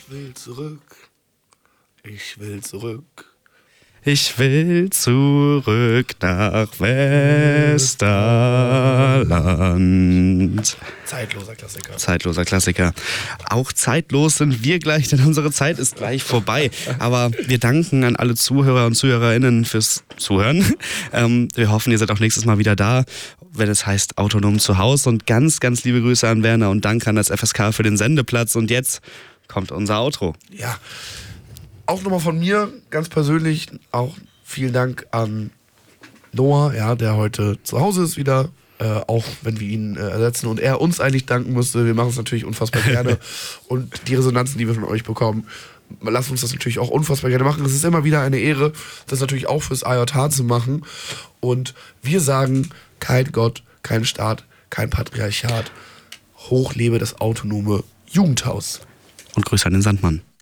will zurück. Ich will zurück. Ich will zurück nach Westerland. Zeitloser Klassiker. Zeitloser Klassiker. Auch zeitlos sind wir gleich, denn unsere Zeit ist gleich vorbei. Aber wir danken an alle Zuhörer und ZuhörerInnen fürs Zuhören. Wir hoffen, ihr seid auch nächstes Mal wieder da, wenn es heißt Autonom zu Hause. Und ganz, ganz liebe Grüße an Werner und danke an das FSK für den Sendeplatz. Und jetzt kommt unser Outro. Ja. Auch nochmal von mir, ganz persönlich, auch vielen Dank an Noah, ja, der heute zu Hause ist wieder, auch wenn wir ihn ersetzen und er uns eigentlich danken müsste. Wir machen es natürlich unfassbar gerne und die Resonanzen, die wir von euch bekommen, lasst uns das natürlich auch unfassbar gerne machen. Es ist immer wieder eine Ehre, das natürlich auch fürs AJH zu machen und wir sagen, kein Gott, kein Staat, kein Patriarchat, hoch lebe das autonome Jugendhaus. Und Grüße an den Sandmann.